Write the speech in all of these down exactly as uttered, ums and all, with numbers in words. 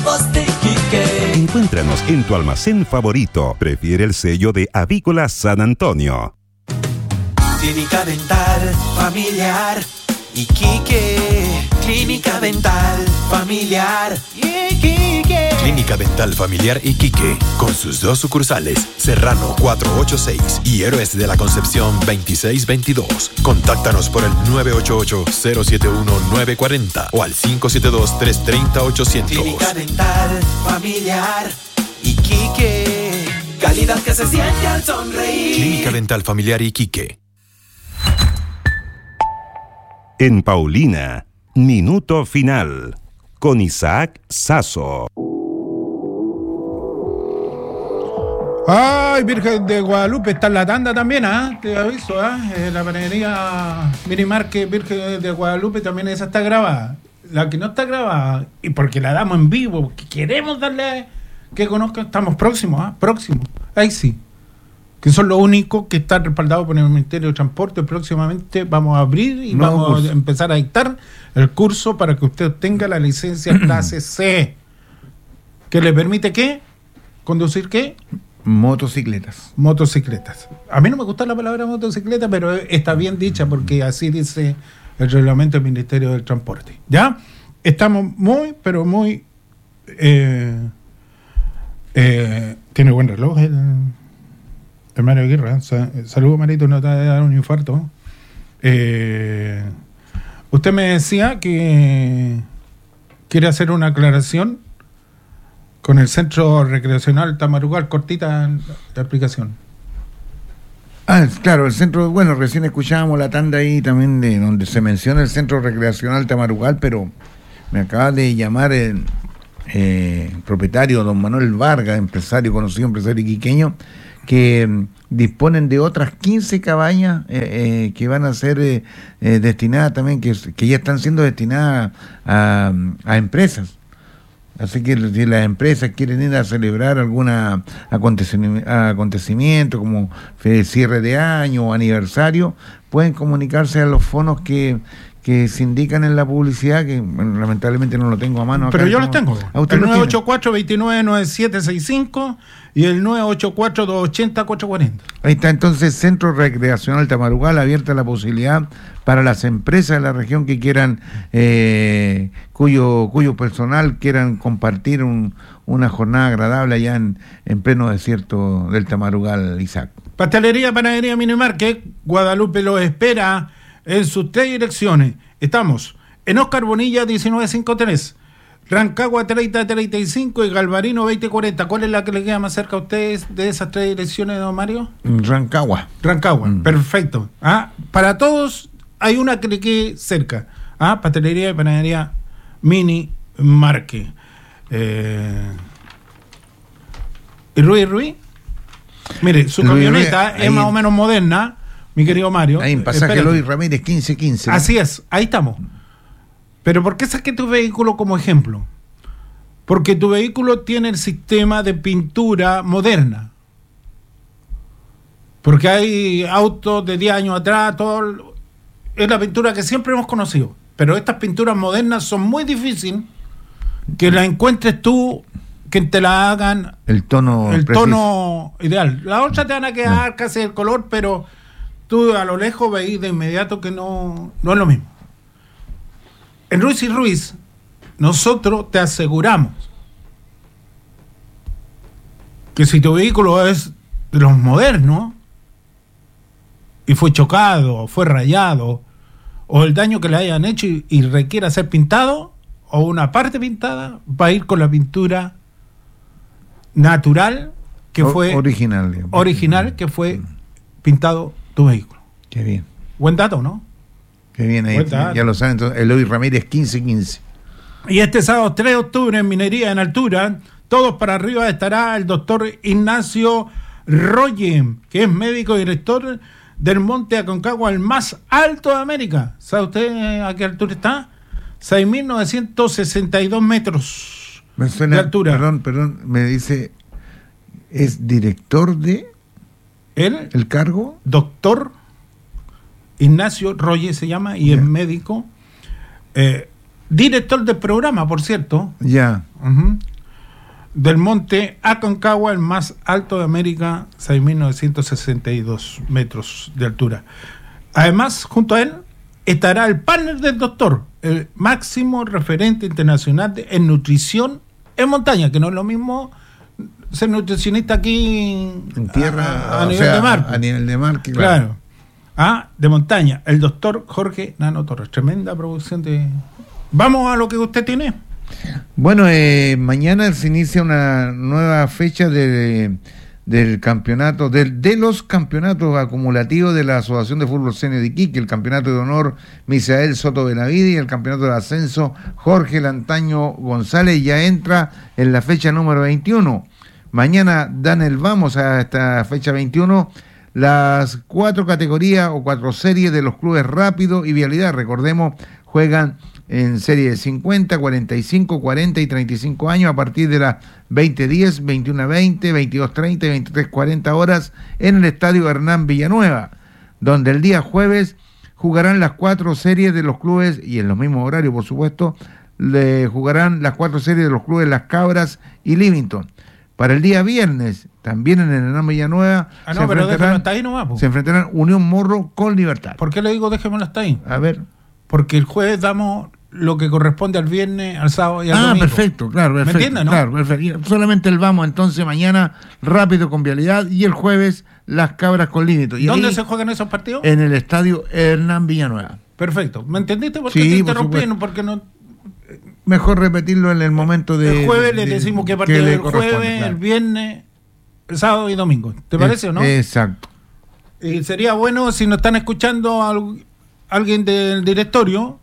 Voz de Iquique. Encuéntranos en tu almacén favorito. Prefiere el sello de Avícola San Antonio. Clínica Dental Familiar Iquique. Clínica Dental Familiar Iquique. Clínica Dental Familiar Iquique, con sus dos sucursales, Serrano cuatrocientos ochenta y seis y Héroes de la Concepción veintiséis veintidós. Contáctanos por el nueve ocho ocho, cero siete uno, nueve cuatro cero o al cinco siete dos, tres tres cero, ocho cero cero. Clínica Dental Familiar Iquique. Calidad que se siente al sonreír. Clínica Dental Familiar Iquique. En Paulina, minuto final, con Isaac Sasso. Ay, Virgen de Guadalupe, está en la tanda también, ¿ah? ¿eh? Te aviso, ¿ah? ¿eh? La panadería Minimarket Virgen de Guadalupe también esa está grabada. La que no está grabada, y porque la damos en vivo, porque queremos darle que conozcan, estamos próximos, ¿ah? ¿eh? Próximos, ahí sí. Que son los únicos que están respaldados por el Ministerio de Transporte. Próximamente vamos a abrir y no, vamos curso. a empezar a dictar el curso para que usted obtenga la licencia clase C. ¿Que le permite qué? ¿Conducir qué? Motocicletas. Motocicletas. A mí no me gusta la palabra motocicleta, pero está bien dicha porque así dice el reglamento del Ministerio del Transporte. ¿Ya? Estamos muy, pero muy... Eh, eh, tiene buen reloj el... El Mario Aguirre, ¿eh? Saludos, Marito, no te va a dar un infarto. Eh, usted me decía que quiere hacer una aclaración con el Centro Recreacional Tamarugal, cortita la explicación. Ah, claro, el centro, bueno, recién escuchábamos la tanda ahí también de donde se menciona el Centro Recreacional Tamarugal, pero me acaba de llamar el eh, propietario, don Manuel Vargas, empresario, conocido empresario iquiqueño, que mm, disponen de otras quince cabañas eh, eh, que van a ser eh, eh, destinadas también, que, que ya están siendo destinadas a, a empresas. Así que si las empresas quieren ir a celebrar algún acontecimiento, acontecimiento como cierre de año o aniversario, pueden comunicarse a los fonos que, que se indican en la publicidad, que bueno, lamentablemente no lo tengo a mano acá. Pero yo los tengo. El nueve ocho cuatro, dos nueve nueve siete seis cinco y el nueve ocho cuatro, dos ocho cero, cuatro cuatro cero. Ahí está entonces Centro Recreacional Tamarugal, abierta la posibilidad para las empresas de la región que quieran, eh, cuyo cuyo personal quieran compartir un, una jornada agradable allá en, en pleno desierto del Tamarugal, Isaac. Pastelería, Panadería Minimarket, Guadalupe lo espera en sus tres direcciones. Estamos en Oscar Bonilla diecinueve cincuenta y tres, Rancagua treinta treinta y cinco y Galvarino veinte cuarenta. ¿Cuál es la que le queda más cerca a ustedes de esas tres direcciones, don Mario? Rancagua. Rancagua, Mm. perfecto. Ah, para todos hay una que le quede cerca. Ah, Pastelería y Panadería Minimarket. Eh, ¿Y Ruiz Ruiz? Mire, su Luis camioneta Ruiz, es ahí, más o menos moderna, mi querido Mario. Ahí en Pasaje Espérate. Eloy Ramírez quince quince. ¿no? Así es, ahí estamos. Pero ¿por qué saqué tu vehículo como ejemplo? Porque tu vehículo tiene el sistema de pintura moderna. Porque hay autos de diez años atrás, todo es la pintura que siempre hemos conocido. Pero estas pinturas modernas son muy difíciles que las encuentres tú, que te la hagan El tono el preciso. tono ideal. Las otras te van a quedar casi el color, pero tú a lo lejos veis de inmediato que no, no es lo mismo. En Ruiz y Ruiz, nosotros te aseguramos que si tu vehículo es de los modernos y fue chocado, fue rayado, o el daño que le hayan hecho y, y requiera ser pintado, o una parte pintada, va a ir con la pintura natural que O- fue original, digamos. original que fue pintado tu vehículo. Qué bien. Buen dato, ¿no? Qué bien ahí. Buen dato. Ya lo saben, entonces, Eloy Ramírez quince quince. Y este sábado tres de octubre en Minería en Altura, todos para arriba, estará el doctor Ignacio Roye, que es médico y director del Monte Aconcagua, el más alto de América. ¿Sabe usted a qué altura está? seis mil novecientos sesenta y dos metros Me suena, de altura. Perdón, perdón, me dice, ¿es director de Él, el cargo? doctor Ignacio Roye se llama, y Ya. es médico. Eh, director del programa, por cierto. Ya. Ujú. del monte Aconcagua, el más alto de América, seis mil novecientos sesenta y dos metros de altura. Además, junto a él estará el panel del doctor, el máximo referente internacional de, en nutrición en montaña, que no es lo mismo ser nutricionista aquí en tierra, a, a nivel sea, de mar. A nivel de mar, que claro. claro. Ah, de montaña, el doctor Jorge Nano Torres. Tremenda producción de... Vamos a lo que usted tiene. Bueno, eh, mañana se inicia una nueva fecha de, del campeonato, de, de los campeonatos acumulativos de la Asociación de Fútbol Senior de Iquique, el campeonato de honor Misael Soto Benavide y el campeonato de ascenso Jorge Lantaño González. Ya entra en la fecha número veintiuno. Mañana dan el vamos a esta fecha veintiuno las cuatro categorías o cuatro series de los clubes Rápido y Vialidad. Recordemos, juegan en serie de cincuenta, cuarenta y cinco, cuarenta y treinta y cinco años a partir de las veinte diez, veintiuno veinte, veintidós treinta y veintitrés cuarenta horas en el estadio Hernán Villanueva, donde el día jueves jugarán las cuatro series de los clubes, y en los mismos horarios por supuesto, le jugarán las cuatro series de los clubes Las Cabras y Livington. Para el día viernes, también en el Hernán Villanueva, ah, no, se, pero enfrentarán, hasta ahí nomás, se enfrentarán Unión Morro con Libertad. ¿Por qué le digo déjemelo hasta ahí? A ver. Porque el jueves damos lo que corresponde al viernes, al sábado y al ah, domingo. Ah, perfecto, claro, perfecto. ¿Me entiendes, no? Claro, perfecto. Solamente el vamos, entonces mañana Rápido con Vialidad y el jueves Las Cabras con Límite. ¿Dónde se juegan esos partidos? En el estadio Hernán Villanueva. Perfecto. ¿Me entendiste? ¿Por qué sí, te interrumpí? Por Porque no... Mejor repetirlo en el momento de... El jueves de, le decimos qué partido que el jueves, claro. El viernes, el sábado y domingo. ¿Te parece o no? Exacto. Y sería bueno, si nos están escuchando al, alguien del directorio,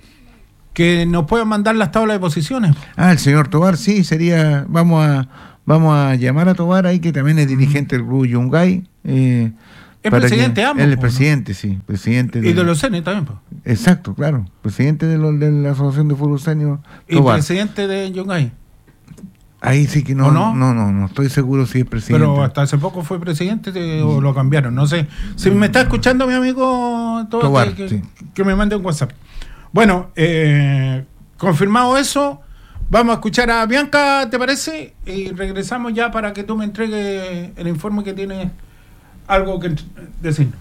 que nos puedan mandar las tablas de posiciones. Ah, el señor Tobar, sí, sería... Vamos a vamos a llamar a Tobar ahí, que también es dirigente del club Yungay. Eh, es presidente que, ambos. Él es presidente, ¿no? Sí. Presidente y de, de los C E N E también. Pues. Exacto, claro. Presidente de, lo, de la Asociación de Fútbol Senior. Y Tobar. Presidente de Yungay. Ahí sí que no, no, no, no, no estoy seguro si es presidente. Pero hasta hace poco fue presidente de, o lo cambiaron, no sé. Si me está escuchando mi amigo todo, Tobar, que, sí. que me mande un WhatsApp. Bueno, eh, confirmado eso, vamos a escuchar a Bianca, ¿te parece? Y regresamos ya para que tú me entregues el informe que tiene algo que decirnos.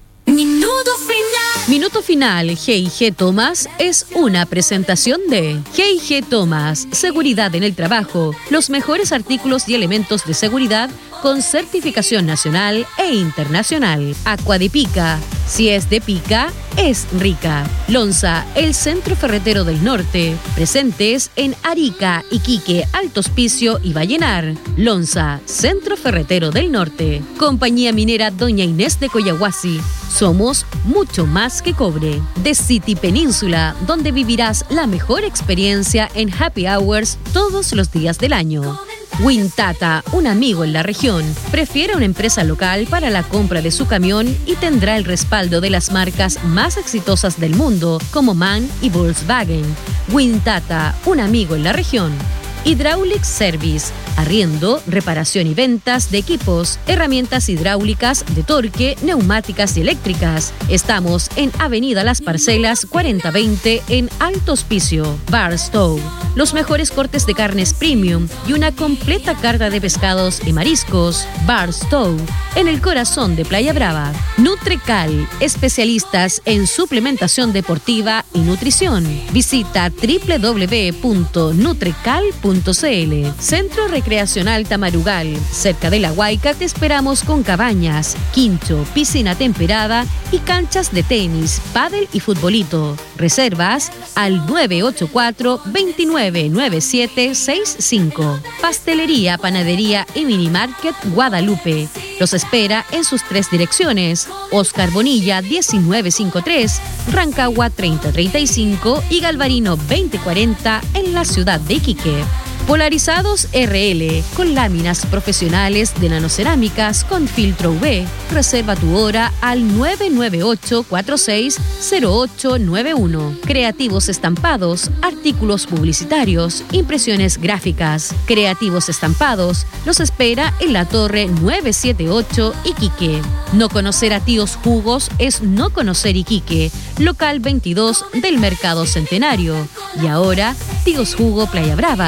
Minuto final. Minuto final G y G Thomas es una presentación de G y G Thomas, seguridad en el trabajo, los mejores artículos y elementos de seguridad con certificación nacional e internacional. Aqua de Pica, si es de pica, es rica. Lonza, el centro ferretero del norte, presentes en Arica, Iquique, Alto Hospicio y Vallenar. Lonza, centro ferretero del norte. Compañía minera Doña Inés de Coyahuasi. Somos mucho más que cobre. The City Península, donde vivirás la mejor experiencia en happy hours todos los días del año. Wintata, un amigo en la región, prefiere una empresa local para la compra de su camión y tendrá el respaldo de las marcas más exitosas del mundo como MAN y Volkswagen. Wintata, un amigo en la región. Hydraulic Service, arriendo, reparación y ventas de equipos, herramientas hidráulicas, de torque, neumáticas y eléctricas. Estamos en Avenida Las Parcelas cuarenta veinte en Alto Hospicio. Barstow, los mejores cortes de carnes premium y una completa carta de pescados y mariscos. Barstow, en el corazón de Playa Brava. Nutrecal, especialistas en suplementación deportiva y nutrición. Visita doble u doble u doble u punto nutrecal punto c l. Centro Recreacional Tamarugal, cerca de La Huayca te esperamos con cabañas, quincho, piscina temperada y canchas de tenis, pádel y futbolito. Reservas al nueve ocho cuatro, dos nueve nueve siete seis cinco. Pastelería, panadería y minimarket Guadalupe. Los espera en sus tres direcciones: Oscar Bonilla diecinueve cincuenta y tres, Rancagua treinta treinta y cinco y Galvarino veinte cuarenta en la ciudad de Iquique. Polarizados R L, con láminas profesionales de nanocerámicas con filtro U V. Reserva tu hora al nueve nueve ocho cuatro seis cero ocho nueve uno. Creativos Estampados, artículos publicitarios, impresiones gráficas. Creativos Estampados los espera en la Torre novecientos setenta y ocho Iquique. No conocer a Tíos Jugos es no conocer Iquique. Local veintidós del Mercado Centenario. Y ahora, Tíos Jugo Playa Brava,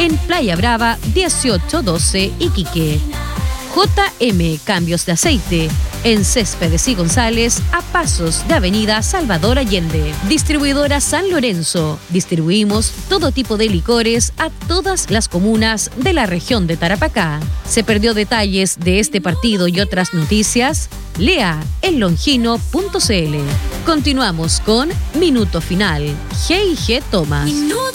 en Playa Brava dieciocho doce Iquique. J M Cambios de Aceite en Céspedes y González a pasos de Avenida Salvador Allende. Distribuidora San Lorenzo. Distribuimos todo tipo de licores a todas las comunas de la región de Tarapacá. ¿Se perdió detalles de este partido y otras noticias? Lea en longino punto c l. Continuamos con Minuto Final. G y G Thomas. Minuto